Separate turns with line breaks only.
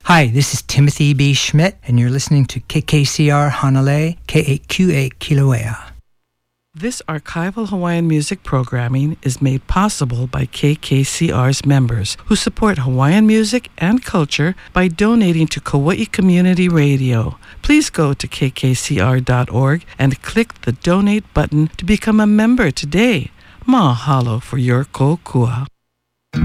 Hi, this is Timothy B. Schmidt, and you're listening to KKCR Hanalei, KAQA Kilauea.
This archival Hawaiian music programming is made possible by KKCR's members who support Hawaiian music and culture by donating to Kauai Community Radio. Please go to kkcr.org and click the donate button to become a member today. Mahalo for your kokua.